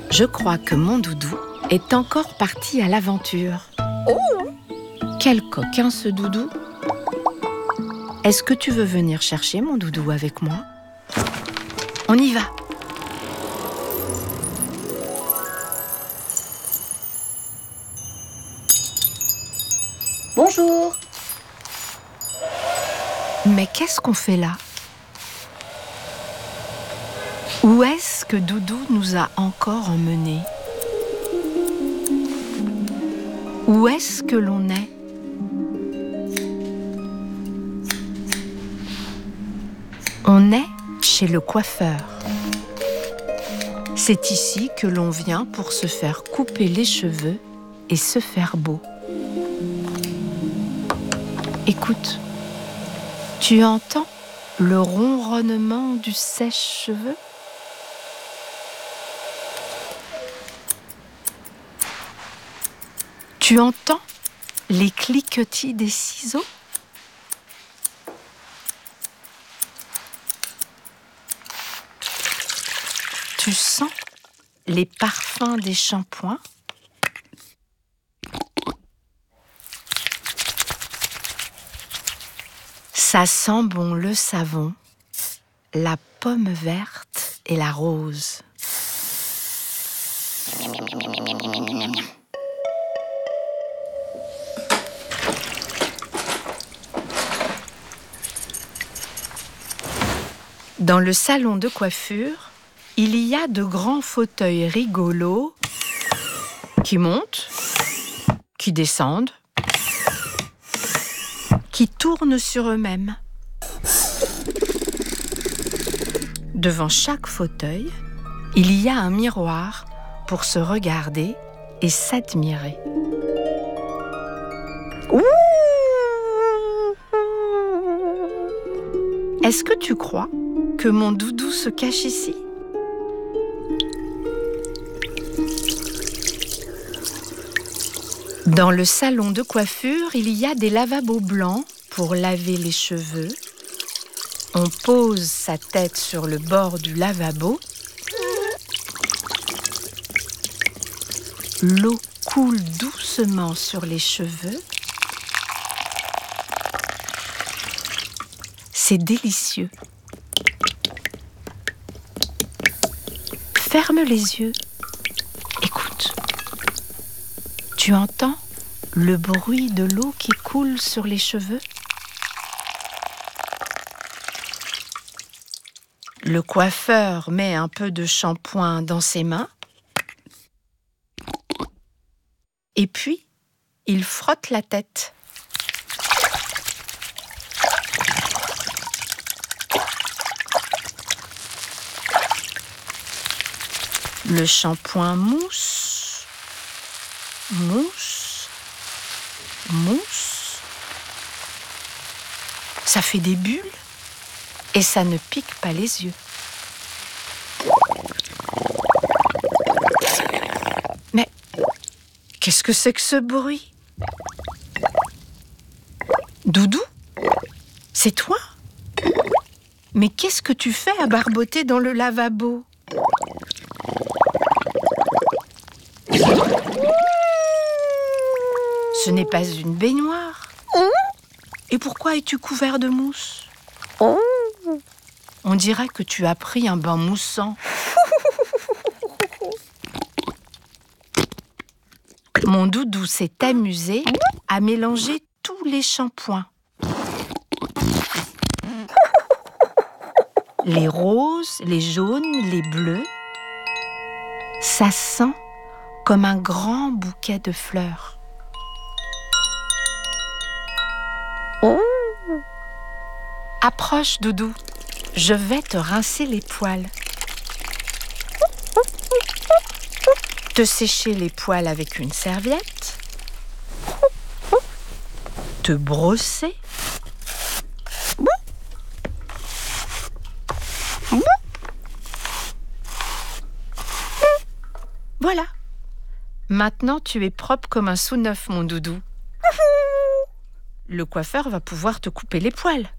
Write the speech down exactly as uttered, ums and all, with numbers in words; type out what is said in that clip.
Je crois que mon doudou est encore parti à l'aventure. Oh! Quel coquin ce doudou! Est-ce que tu veux venir chercher mon doudou avec moi? On y va! Bonjour! Mais qu'est-ce qu'on fait là? Où est-ce que Doudou nous a encore emmenés? Où est-ce que l'on est? On est chez le coiffeur. C'est ici que l'on vient pour se faire couper les cheveux et se faire beau. Écoute, tu entends le ronronnement du sèche-cheveux? Tu entends les cliquetis des ciseaux? Tu sens les parfums des shampoings? Ça sent bon le savon, la pomme verte et la rose. Dans le salon de coiffure, il y a de grands fauteuils rigolos qui montent, qui descendent, qui tournent sur eux-mêmes. Devant chaque fauteuil, il y a un miroir pour se regarder et s'admirer. Est-ce que tu crois que mon doudou se cache ici? Dans le salon de coiffure, il y a des lavabos blancs pour laver les cheveux. On pose sa tête sur le bord du lavabo. L'eau coule doucement sur les cheveux. C'est délicieux. Ferme les yeux. Écoute. Tu entends le bruit de l'eau qui coule sur les cheveux? Le coiffeur met un peu de shampoing dans ses mains. Et puis, il frotte la tête. Le shampoing mousse, mousse, mousse. Ça fait des bulles et ça ne pique pas les yeux. Mais qu'est-ce que c'est que ce bruit? Doudou? C'est toi? Mais qu'est-ce que tu fais à barboter dans le lavabo? Ce n'est pas une baignoire. Et pourquoi es-tu couvert de mousse? On dirait que tu as pris un bain moussant. Mon doudou s'est amusé à mélanger tous les shampoings. Les roses, les jaunes, les bleus. Ça sent comme un grand bouquet de fleurs. Approche, Doudou. Je vais te rincer les poils. Te sécher les poils avec une serviette. Te brosser. Voilà. Maintenant, tu es propre comme un sous-neuf, mon doudou. Le coiffeur va pouvoir te couper les poils.